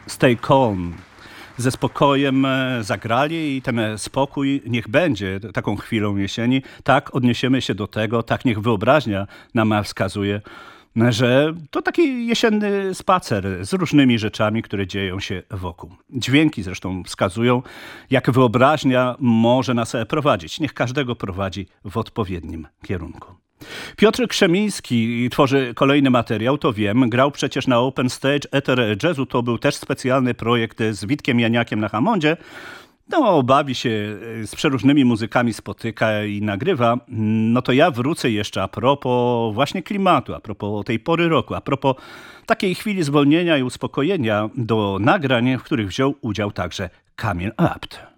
Stay Calm. Ze spokojem zagrali i ten spokój niech będzie taką chwilą jesieni. Tak odniesiemy się do tego, tak niech wyobraźnia nam wskazuje, że to taki jesienny spacer z różnymi rzeczami, które dzieją się wokół. Dźwięki zresztą wskazują, jak wyobraźnia może nas prowadzić. Niech każdego prowadzi w odpowiednim kierunku. Piotr Krzemiński tworzy kolejny materiał, to wiem. Grał przecież na Open Stage Ether Jazzu. To był też specjalny projekt z Witkiem Janiakiem na Hammondzie. No, bawi się, z przeróżnymi muzykami spotyka i nagrywa. No to ja wrócę jeszcze a propos właśnie klimatu, a propos tej pory roku, a propos takiej chwili zwolnienia i uspokojenia do nagrań, w których wziął udział także Kamil Abt.